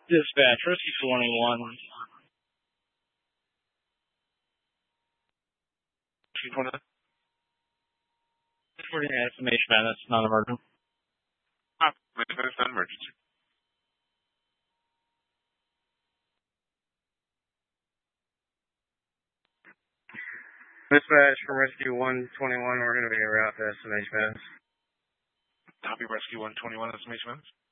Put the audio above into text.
Dispatch, Rescue 21. 20. Reporting an estimation, man. That's not emergent. It's not emergency. Dispatch from Rescue 121, we're going to be en route to estimation. Copy Rescue 121 estimation.